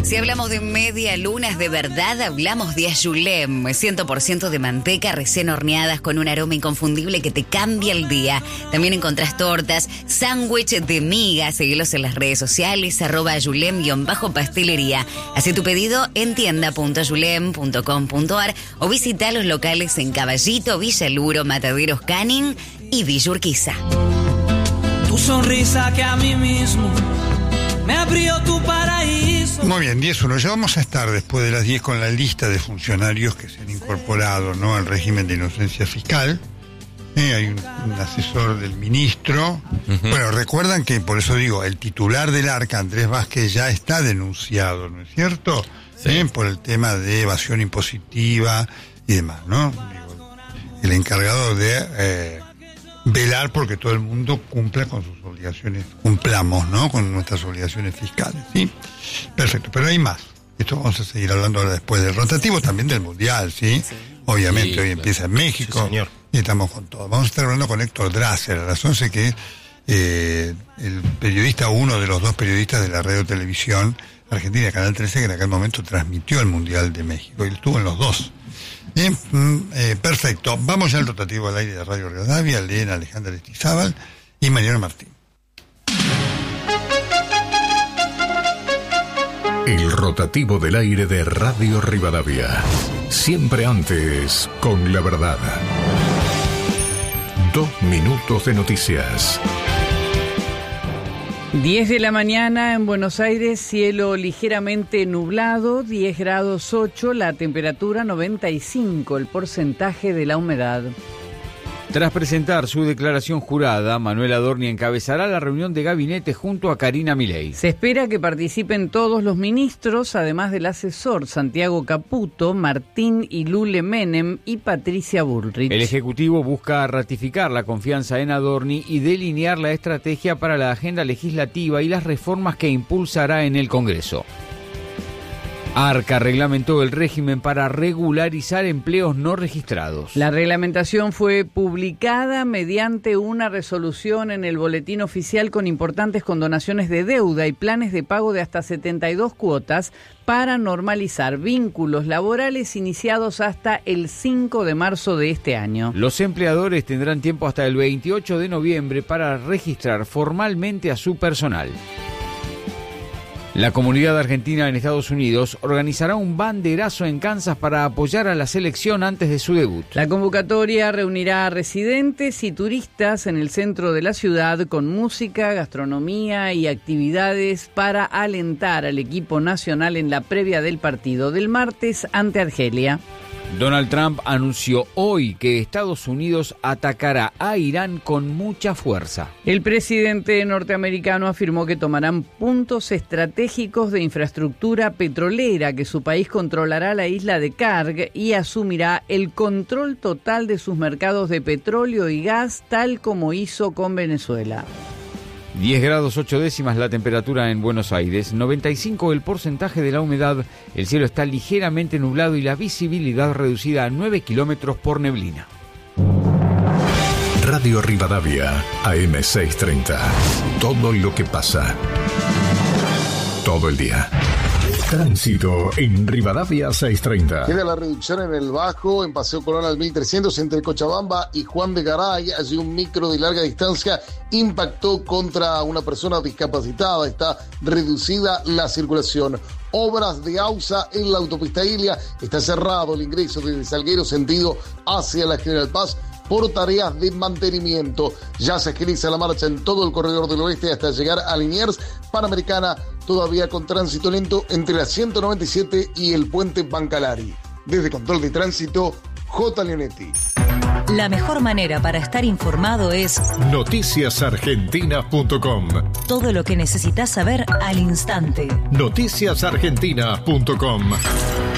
Si hablamos de media lunas de verdad, hablamos de Ayulem. 100% de manteca recién horneadas con un aroma inconfundible que te cambia el día. También encontrás tortas, sándwich de miga. Seguilos en las redes sociales, @Ayulem_pastelería. Hacé tu pedido en tienda.ayulem.com.ar o visita los locales en Caballito, Villaluro, Mataderos, Canning y Villa Urquiza. Tu sonrisa que a mí mismo me abrió tu paraíso. Muy bien, 10-1. Ya vamos a estar después de las 10 con la lista de funcionarios que se han incorporado, ¿no?, al régimen de inocencia fiscal. Hay un asesor del ministro. Bueno, recuerdan que, por eso digo, el titular del ARCA, Andrés Vázquez, ya está denunciado, ¿no es cierto? Sí. Por el tema de evasión impositiva y demás, ¿no? Digo, el encargado de velar porque todo el mundo cumpla con sus obligaciones, cumplamos, ¿no?, con nuestras obligaciones fiscales, ¿sí? Perfecto, pero hay más. Esto vamos a seguir hablando ahora después del rotativo, también del Mundial, ¿sí? Obviamente, sí, hoy empieza en México, sí, señor, y estamos con todo. Vamos a estar hablando con Héctor Drasser a las 11, que el periodista, uno de los dos periodistas de la radio televisión argentina, Canal 13, que en aquel momento transmitió el Mundial de México, y estuvo en los dos. Bien, perfecto. Vamos ya al rotativo al aire de Radio Rivadavia. Leen Alejandra Estizábal y Mariano Martín. El rotativo del aire de Radio Rivadavia. Siempre antes, con la verdad. 2 minutos de noticias. 10 de la mañana en Buenos Aires, cielo ligeramente nublado, 10 grados 8, la temperatura 95, el porcentaje de la humedad. Tras presentar su declaración jurada, Manuel Adorni encabezará la reunión de gabinete junto a Karina Milei. Se espera que participen todos los ministros, además del asesor Santiago Caputo, Martín y Lule Menem y Patricia Bullrich. El Ejecutivo busca ratificar la confianza en Adorni y delinear la estrategia para la agenda legislativa y las reformas que impulsará en el Congreso. ARCA reglamentó el régimen para regularizar empleos no registrados. La reglamentación fue publicada mediante una resolución en el Boletín Oficial con importantes condonaciones de deuda y planes de pago de hasta 72 cuotas para normalizar vínculos laborales iniciados hasta el 5 de marzo de este año. Los empleadores tendrán tiempo hasta el 28 de noviembre para registrar formalmente a su personal. La comunidad argentina en Estados Unidos organizará un banderazo en Kansas para apoyar a la selección antes de su debut. La convocatoria reunirá a residentes y turistas en el centro de la ciudad con música, gastronomía y actividades para alentar al equipo nacional en la previa del partido del martes ante Argelia. Donald Trump anunció hoy que Estados Unidos atacará a Irán con mucha fuerza. El presidente norteamericano afirmó que tomarán puntos estratégicos de infraestructura petrolera, que su país controlará la isla de Karg y asumirá el control total de sus mercados de petróleo y gas, tal como hizo con Venezuela. 10 grados 8 décimas la temperatura en Buenos Aires, 95 el porcentaje de la humedad, el cielo está ligeramente nublado y la visibilidad reducida a 9 kilómetros por neblina. Radio Rivadavia, AM630. Todo lo que pasa. Todo el día. Tránsito en Rivadavia 630. Queda la reducción en el Bajo, en Paseo Colón al 1300, entre Cochabamba y Juan de Garay. Allí un micro de larga distancia impactó contra una persona discapacitada. Está reducida la circulación. Obras de AUSA en la autopista Ilia. Está cerrado el ingreso desde Salguero sentido hacia la General Paz por tareas de mantenimiento. Ya se agiliza la marcha en todo el corredor del oeste hasta llegar a Liniers. Panamericana todavía con tránsito lento entre la 197 y el puente Bancalari. Desde Control de Tránsito, J. Leonetti. La mejor manera para estar informado es noticiasargentinas.com. Todo lo que necesitas saber al instante. Noticiasargentinas.com.